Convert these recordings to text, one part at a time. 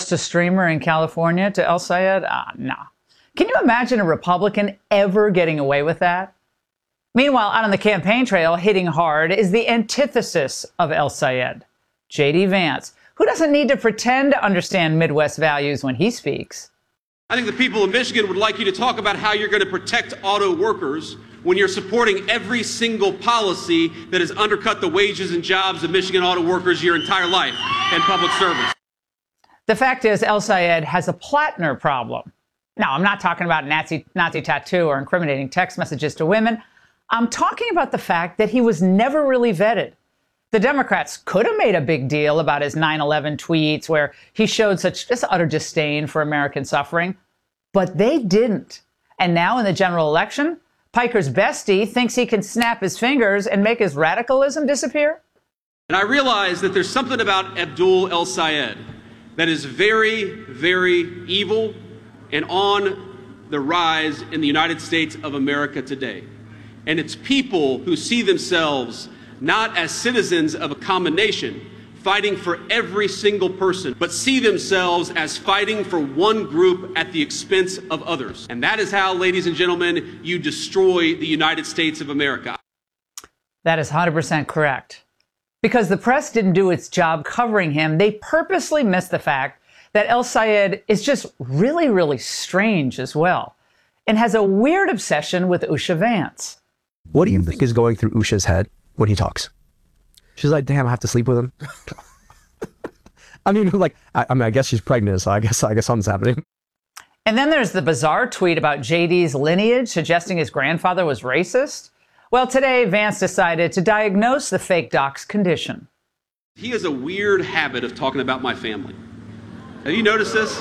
Just a streamer in California to El Sayed? Nah. Can you imagine a Republican ever getting away with that? Meanwhile, out on the campaign trail, hitting hard is the antithesis of El Sayed, J.D. Vance, who doesn't need to pretend to understand Midwest values when he speaks. I think the people of Michigan would like you to talk about how you're going to protect auto workers when you're supporting every single policy that has undercut the wages and jobs of Michigan auto workers your entire life in public service. The fact is, El Sayed has a Plattner problem. Now, I'm not talking about Nazi tattoo or incriminating text messages to women. I'm talking about the fact that he was never really vetted. The Democrats could have made a big deal about his 9/11 tweets where he showed such just utter disdain for American suffering, but they didn't. And now in the general election, Piker's bestie thinks he can snap his fingers and make his radicalism disappear. And I realize that there's something about Abdul El Sayed that is very, very evil and on the rise in the United States of America today. And it's people who see themselves not as citizens of a common nation, fighting for every single person, but see themselves as fighting for one group at the expense of others. And that is how, ladies and gentlemen, you destroy the United States of America. That is 100% correct. Because the press didn't do its job covering him, they purposely missed the fact that El Sayed is just really, really strange as well, and has a weird obsession with Usha Vance. What do you think is going through Usha's head when he talks? She's like, damn, I have to sleep with him. I mean, like, I guess she's pregnant, so I guess something's happening. And then there's the bizarre tweet about JD's lineage, suggesting his grandfather was racist. Well, today, Vance decided to diagnose the fake doc's condition. He has a weird habit of talking about my family. Have you noticed this?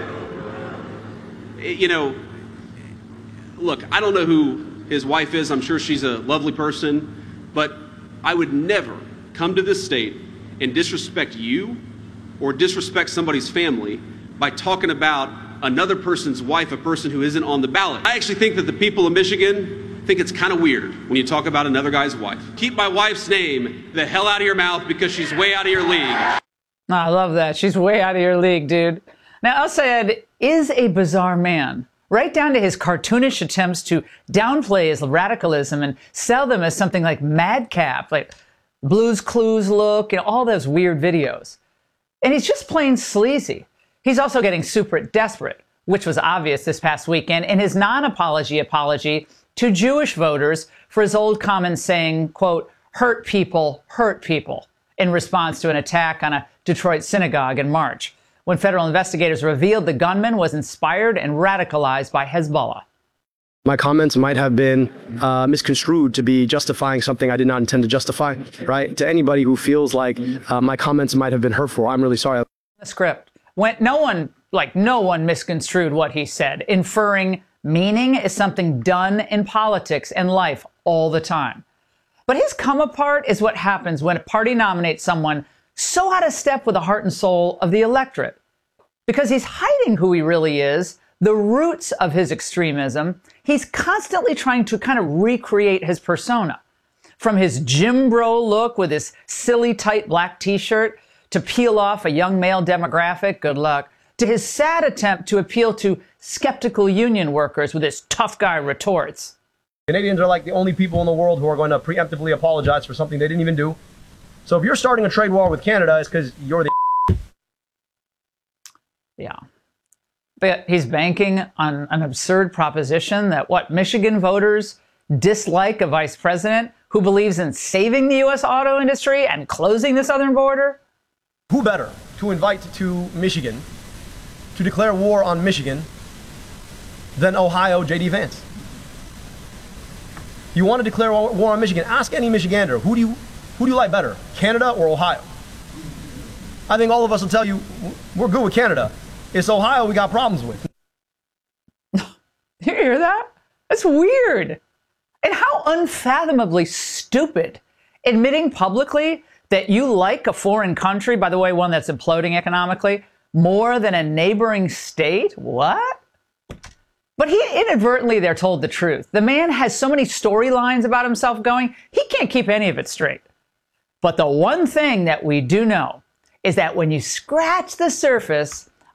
You know, look, I don't know who his wife is. I'm sure she's a lovely person, but I would never come to this state and disrespect you or disrespect somebody's family by talking about another person's wife, a person who isn't on the ballot. I actually think that the people of Michigan think it's kind of weird when you talk about another guy's wife. Keep my wife's name the hell out of your mouth because she's way out of your league. I love that. She's way out of your league, dude. Now, El Sayed is a bizarre man, right down to his cartoonish attempts to downplay his radicalism and sell them as something like madcap, like Blue's Clues look, and all those weird videos. And he's just plain sleazy. He's also getting super desperate, which was obvious this past weekend in his non-apology apology to Jewish voters for his old comment saying, quote, hurt people, in response to an attack on a Detroit synagogue in March, when federal investigators revealed the gunman was inspired and radicalized by Hezbollah. My comments might have been misconstrued to be justifying something I did not intend to justify, right? To anybody who feels like my comments might have been hurtful, I'm really sorry. The script. When no one misconstrued what he said. Inferring meaning is something done in politics and life all the time. But his come apart is what happens when a party nominates someone so out of step with the heart and soul of the electorate. Because he's hiding who he really is, the roots of his extremism, he's constantly trying to kind of recreate his persona. From his gym bro look with his silly tight black t-shirt to peel off a young male demographic, good luck, to his sad attempt to appeal to skeptical union workers with his tough guy retorts. Canadians are like the only people in the world who are going to preemptively apologize for something they didn't even do. So if you're starting a trade war with Canada, it's because you're the Yeah. But he's banking on an absurd proposition that Michigan voters dislike a vice president who believes in saving the U.S. auto industry and closing the southern border? Who better to invite to Michigan to declare war on Michigan than Ohio J.D. Vance? You want to declare war on Michigan? Ask any Michigander, who do you like better, Canada or Ohio? I think all of us will tell you we're good with Canada. It's Ohio we got problems with. You hear that? That's weird. And how unfathomably stupid. Admitting publicly that you like a foreign country, by the way, one that's imploding economically, more than a neighboring state? What? But he inadvertently there told the truth. The man has so many storylines about himself going, he can't keep any of it straight. But the one thing that we do know is that when you scratch the surface,